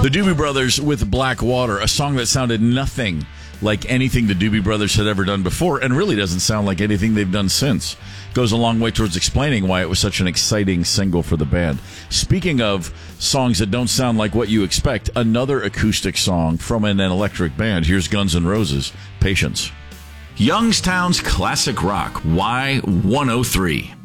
The Doobie Brothers with Black Water, a song that sounded nothing like anything the Doobie Brothers had ever done before, and really doesn't sound like anything they've done since. Goes a long way towards explaining why it was such an exciting single for the band. Speaking of songs that don't sound like what you expect, another acoustic song from an electric band. Here's Guns N' Roses, Patience. Youngstown's classic rock, Y103.